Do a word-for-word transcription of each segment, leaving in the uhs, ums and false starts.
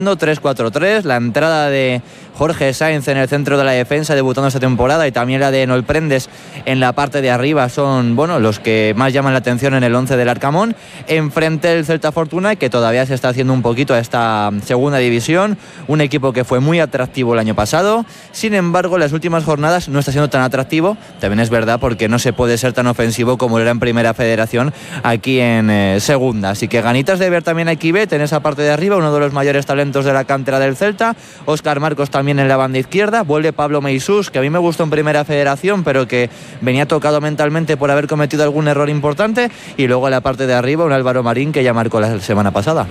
tres cuatro tres, la entrada de Jorge Sáenz en el centro de la defensa debutando esta temporada y también la de Enol Prendes en la parte de arriba son, bueno, los que más llaman la atención en el once del Arcamón. Enfrente el Celta Fortuna, que todavía se está haciendo un poquito a esta segunda división, un equipo que fue muy atractivo el año pasado, sin embargo en las últimas jornadas no está siendo tan atractivo, también es verdad porque no se puede ser tan ofensivo como era en Primera Federación aquí en eh, Segunda, así que ganitas de ver también a Kibet en esa parte de arriba, uno de los mayores talentos de la cantera del Celta. Óscar Marcos también en la banda izquierda, vuelve Pablo Meisús, que a mí me gustó en Primera Federación pero que venía tocado mentalmente por haber cometido algún error importante, y luego en la parte de arriba un Álvaro Marín que ya marcó la semana pasada.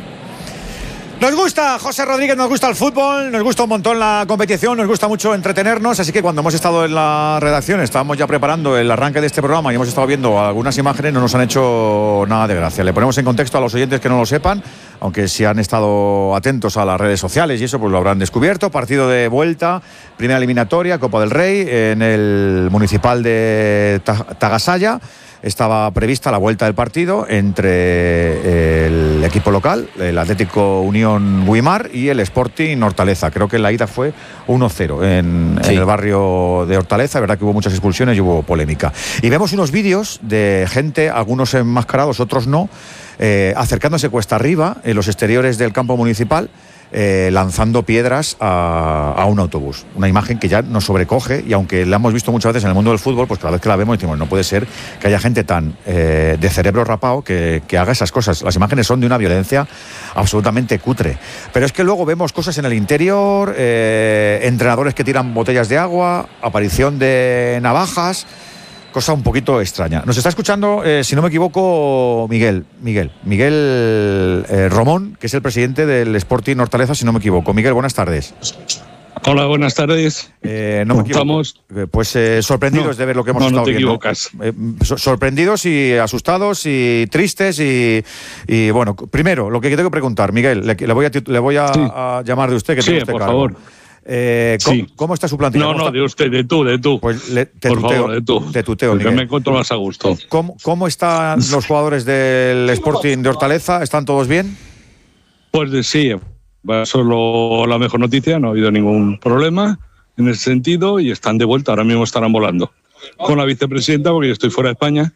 Nos gusta José Rodríguez, nos gusta el fútbol, nos gusta un montón la competición, nos gusta mucho entretenernos, así que cuando hemos estado en la redacción, estábamos ya preparando el arranque de este programa y hemos estado viendo algunas imágenes, no nos han hecho nada de gracia. Le ponemos en contexto a los oyentes que no lo sepan, aunque si han estado atentos a las redes sociales y eso, pues lo habrán descubierto. Partido de vuelta, primera eliminatoria, Copa del Rey, en el municipal de Tagasalla. Estaba prevista la vuelta del partido entre el equipo local, el Atlético Unión Guimar, y el Sporting Hortaleza. Creo que la ida fue uno cero en, sí. en el barrio de Hortaleza. Es verdad que hubo muchas expulsiones y hubo polémica. Y vemos unos vídeos de gente, algunos enmascarados, otros no, eh, acercándose cuesta arriba en los exteriores del campo municipal, Eh, lanzando piedras a, a un autobús. Una imagen que ya nos sobrecoge, y aunque la hemos visto muchas veces en el mundo del fútbol, pues cada vez que la vemos decimos, no puede ser que haya gente tan eh, de cerebro rapado que, que haga esas cosas. Las imágenes son de una violencia absolutamente cutre. Pero es que luego vemos cosas en el interior, eh, entrenadores que tiran botellas de agua, aparición de navajas, cosa un poquito extraña. Nos está escuchando, eh, si no me equivoco, Miguel, Miguel, Miguel eh, Romón, que es el presidente del Sporting Hortaleza, si no me equivoco. Miguel, buenas tardes. Hola, buenas tardes. Eh, no me equivoco. Pues eh, sorprendidos no, de ver lo que hemos no, estado no te viendo. equivocas. Eh, so, sorprendidos y asustados y tristes y, y bueno, primero, lo que tengo que preguntar, Miguel, le, le voy, a, le voy a, sí. a llamar de usted, que sí, tengo usted por cargo. favor. Eh, ¿cómo, sí. ¿Cómo está su plantilla? No, no, de usted, de tú, de tú. Pues le, te por tuteo, favor, de tú. Te tuteo, porque Miguel. me encuentro más a gusto. ¿Cómo, ¿Cómo están los jugadores del Sporting de Hortaleza? ¿Están todos bien? Pues sí, solo la mejor noticia, no ha habido ningún problema en ese sentido y están de vuelta, ahora mismo estarán volando. Con la vicepresidenta, porque yo estoy fuera de España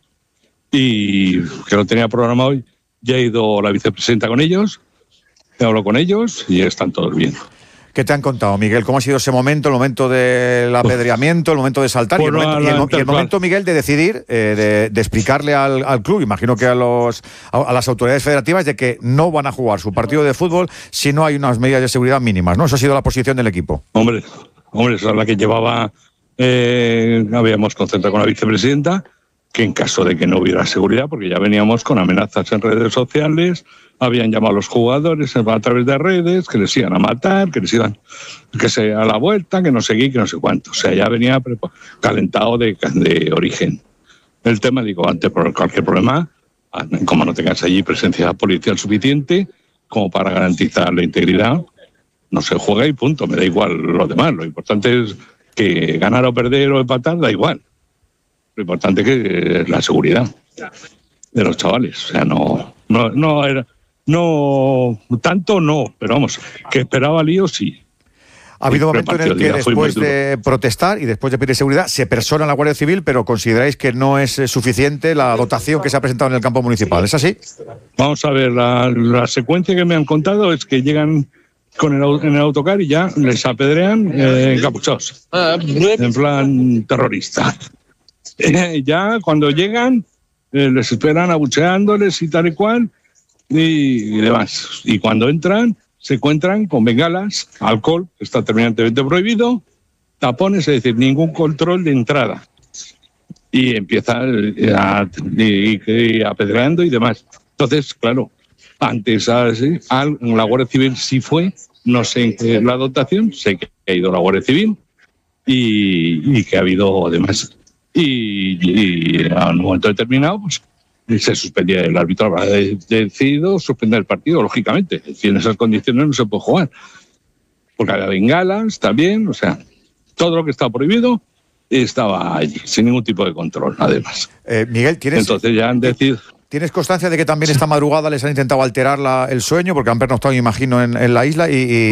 y que lo tenía programado hoy, ya ha ido la vicepresidenta con ellos, he hablado con ellos y están todos bien. ¿Qué te han contado, Miguel? ¿Cómo ha sido ese momento, el momento del apedreamiento, el momento de saltar bueno, y, el momento, la, y, el, y el momento, Miguel, de decidir, eh, de, de explicarle al, al club, imagino que a, los, a, a las autoridades federativas, de que no van a jugar su partido de fútbol si no hay unas medidas de seguridad mínimas, ¿no? Esa ha sido la posición del equipo. Hombre, hombre, esa es la que llevaba, eh, habíamos concertado con la vicepresidenta, que en caso de que no hubiera seguridad, porque ya veníamos con amenazas en redes sociales, habían llamado a los jugadores a través de redes, que les iban a matar, que les iban que se a la vuelta, que no sé qué, que no sé cuánto. O sea, ya venía calentado de, de origen. El tema, digo, antes por cualquier problema, como no tengas allí presencia policial suficiente, como para garantizar la integridad, no se juega y punto, me da igual lo demás. Lo importante es que ganar o perder o empatar, da igual. Lo importante es que es la seguridad de los chavales. O sea, no, no, no era, no, tanto no, pero vamos, que esperaba lío, sí. Ha habido un momento en el que después de protestar y después de pedir seguridad se persona la Guardia Civil, pero consideráis que no es suficiente la dotación que se ha presentado en el campo municipal. ¿Es así? Vamos a ver, la, la secuencia que me han contado es que llegan con el, en el autocar y ya les apedrean eh, encapuchados, en plan terrorista. Eh, ya cuando llegan eh, les esperan abucheándoles y tal y cual y, y demás. Y cuando entran se encuentran con bengalas, alcohol, que está terminantemente prohibido, tapones, es decir, ningún control de entrada. Y empieza a, y, y apedreando y demás. Entonces, claro, antes así, al, la Guardia Civil sí fue, no sé en qué la dotación, sé que ha ido la Guardia Civil y, y que ha habido además. Y, y a un momento determinado, pues se suspendía, el árbitro habrá decidido suspender el partido, lógicamente. Es decir, en esas condiciones no se puede jugar. Porque había bengalas también, o sea, todo lo que estaba prohibido estaba allí, sin ningún tipo de control, además. Eh, Miguel, ¿tienes, Entonces ya han decidido... ¿tienes constancia de que también esta madrugada les han intentado alterar la, el sueño? Porque han pernoctado, imagino, en, en la isla y... y...